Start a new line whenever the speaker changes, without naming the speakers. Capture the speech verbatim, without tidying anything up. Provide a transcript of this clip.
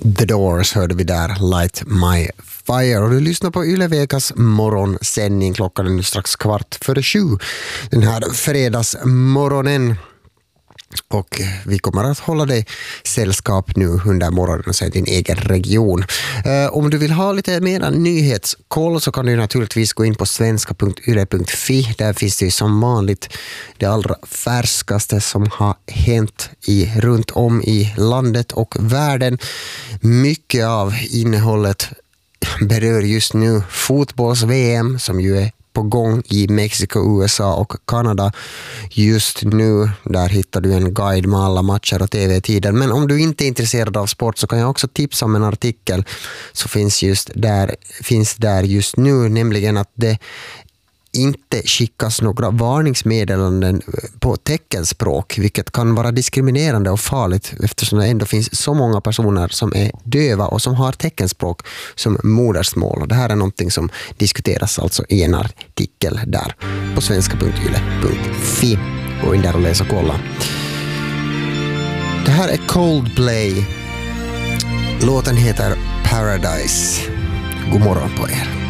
The Doors hörde vi där, Light My Fire. Och du lyssnar på Yle Vegas morgonsändning. Klockan är nu strax kvart före sju den här fredagsmorgonen. Och vi kommer att hålla dig sällskap nu under morgonen och säga din egen region. Eh, om du vill ha lite mer nyhetskoll så kan du naturligtvis gå in på svenska punkt yle punkt fi. Där finns det som vanligt det allra färskaste som har hänt i, runt om i landet och världen. Mycket av innehållet berör just nu fotbolls-V M som ju är på gång i Mexiko, U S A och Kanada just nu. Där hittar du en guide med alla matcher och tv-tider. Men om du inte är intresserad av sport så kan jag också tipsa om en artikel som finns just där, finns där just nu, nämligen att det inte skickas några varningsmeddelanden på teckenspråk, vilket kan vara diskriminerande och farligt eftersom det ändå finns så många personer som är döva och som har teckenspråk som modersmål. Det här är någonting som diskuteras alltså i en artikel där på svenska punkt yle punkt fi. Gå in där och läs och kolla. Det här är Coldplay. Låten heter Paradise. God morgon på er.